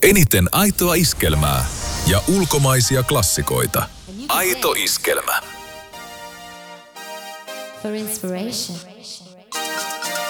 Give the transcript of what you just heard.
Eniten aitoa iskelmää ja ulkomaisia klassikoita. Aito iskelmä. For inspiration.